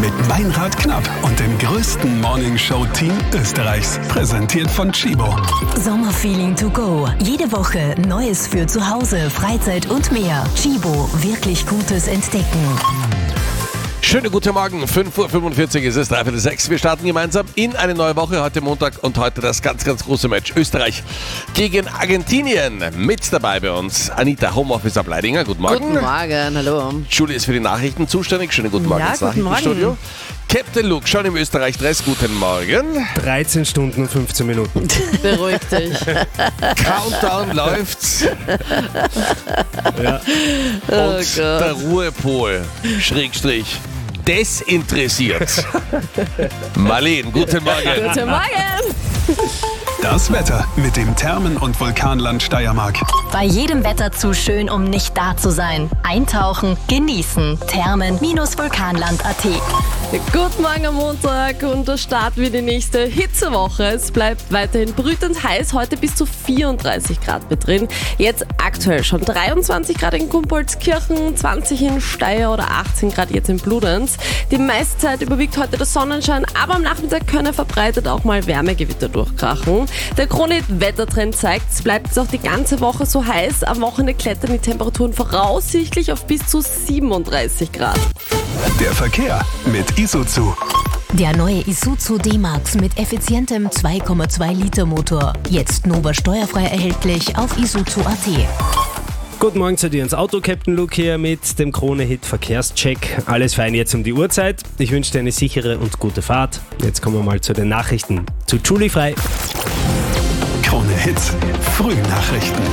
mit Meinrad Knapp und dem größten Morningshow-Team Österreichs. Präsentiert von Chibo. Sommerfeeling to go. Jede Woche Neues für zu Hause, Freizeit und mehr. Chibo, wirklich Gutes entdecken. Schönen guten Morgen, 5:45 Uhr ist es, 5:45. Wir starten gemeinsam in eine neue Woche, heute Montag und heute das ganz, ganz große Match Österreich gegen Argentinien. Mit dabei bei uns Anita, Homeoffice ab Leidinger, guten Morgen. Guten Morgen, hallo. Julie ist für die Nachrichten zuständig, schönen guten Morgen ins Nachrichtenstudio. Captain Luke, schon im Österreich-Dress, guten Morgen. 13 Stunden und 15 Minuten. Beruhig dich. Countdown läuft's. Ja. Und der Ruhepol, Schrägstrich, desinteressiert. Marleen, guten Morgen. Guten Morgen. Das Wetter mit dem Thermen- und Vulkanland Steiermark. Bei jedem Wetter zu schön, um nicht da zu sein. Eintauchen, genießen. Thermen-vulkanland.at. Guten Morgen am Montag und da starten wir die nächste Hitzewoche. Es bleibt weiterhin brütend heiß, heute bis zu 34 Grad mit drin. Jetzt aktuell schon 23 Grad in Gumpoldskirchen, 20 in Steyr oder 18 Grad jetzt in Bludenz. Die meiste Zeit überwiegt heute der Sonnenschein, aber am Nachmittag können verbreitet auch mal Wärmegewitter durchkrachen. Der Kronit-Wettertrend zeigt, es bleibt jetzt auch die ganze Woche so heiß. Am Wochenende klettern die Temperaturen voraussichtlich auf bis zu 37 Grad. Der Verkehr mit Isuzu. Der neue Isuzu D-Max mit effizientem 2,2 Liter Motor. Jetzt Nova steuerfrei erhältlich auf isuzu.at. Guten Morgen zu dir ins Auto, Captain Luke hier mit dem Krone-Hit Verkehrscheck. Alles fein jetzt um die Uhrzeit. Ich wünsche dir eine sichere und gute Fahrt. Jetzt kommen wir mal zu den Nachrichten. Zu Julie frei. Krone-Hit Frühnachrichten.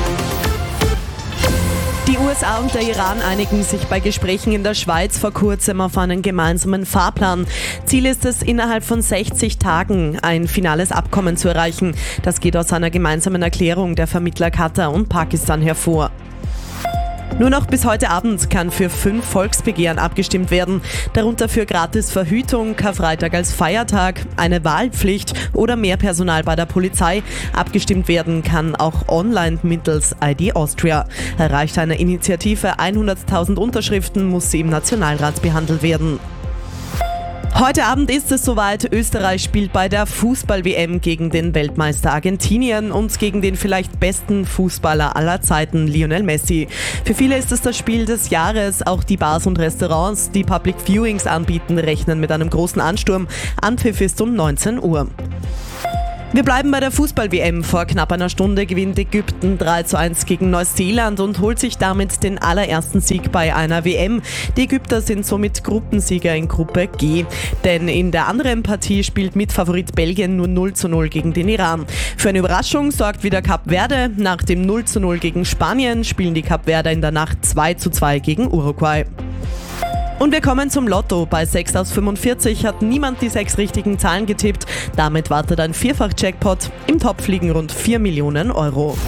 Die USA und der Iran einigen sich bei Gesprächen in der Schweiz vor kurzem auf einen gemeinsamen Fahrplan. Ziel ist es, innerhalb von 60 Tagen ein finales Abkommen zu erreichen. Das geht aus einer gemeinsamen Erklärung der Vermittler Katar und Pakistan hervor. Nur noch bis heute Abend kann für 5 Volksbegehren abgestimmt werden, darunter für Gratisverhütung, Karfreitag als Feiertag, eine Wahlpflicht oder mehr Personal bei der Polizei. Abgestimmt werden kann auch online mittels ID Austria. Erreicht eine Initiative 100.000 Unterschriften, muss sie im Nationalrat behandelt werden. Heute Abend ist es soweit. Österreich spielt bei der Fußball-WM gegen den Weltmeister Argentinien und gegen den vielleicht besten Fußballer aller Zeiten, Lionel Messi. Für viele ist es das Spiel des Jahres. Auch die Bars und Restaurants, die Public Viewings anbieten, rechnen mit einem großen Ansturm. Anpfiff ist um 19 Uhr. Wir bleiben bei der Fußball-WM. Vor knapp einer Stunde gewinnt Ägypten 3:1 gegen Neuseeland und holt sich damit den allerersten Sieg bei einer WM. Die Ägypter sind somit Gruppensieger in Gruppe G. Denn in der anderen Partie spielt Mitfavorit Belgien nur 0:0 gegen den Iran. Für eine Überraschung sorgt wieder Kap Verde. Nach dem 0:0 gegen Spanien spielen die Kapverder in der Nacht 2:2 gegen Uruguay. Und wir kommen zum Lotto. Bei 6 aus 45 hat niemand die 6 richtigen Zahlen getippt. Damit wartet ein Vierfach-Jackpot. Im Topf liegen rund 4 Millionen Euro.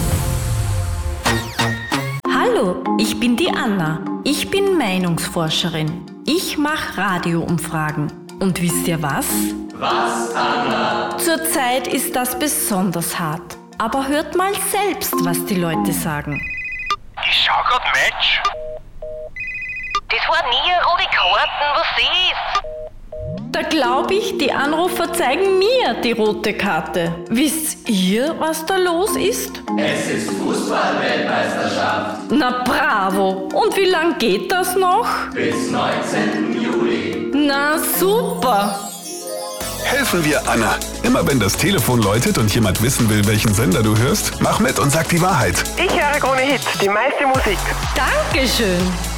Hallo, ich bin die Anna. Ich bin Meinungsforscherin. Ich mache Radioumfragen. Und wisst ihr was? Was, Anna? Zurzeit ist das besonders hart. Aber hört mal selbst, was die Leute sagen. Ich schau grad Match. Das war nie eine rote Karten, was ist? Da glaube ich, die Anrufer zeigen mir die rote Karte. Wisst ihr, was da los ist? Es ist Fußball-Weltmeisterschaft. Na bravo! Und wie lang geht das noch? Bis 19. Juli. Na super! Helfen wir Anna. Immer wenn das Telefon läutet und jemand wissen will, welchen Sender du hörst, mach mit und sag die Wahrheit. Ich höre Krone Hit, die meiste Musik. Dankeschön!